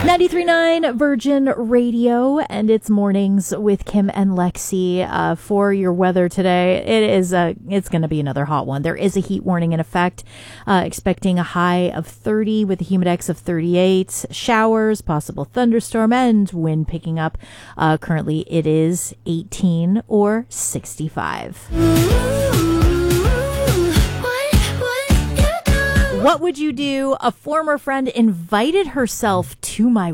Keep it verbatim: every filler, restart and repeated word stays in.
ninety-three point nine Virgin Radio, and it's Mornings with Kim and Lexi. Uh, for your weather today, it is a, it's going to be another hot one. There is a heat warning in effect, uh, expecting a high of thirty with a humidex of thirty-eight. Showers, possible thunderstorm, and wind picking up. Uh, currently, it is eighteen or sixty-five. What would you do? A former friend invited herself to my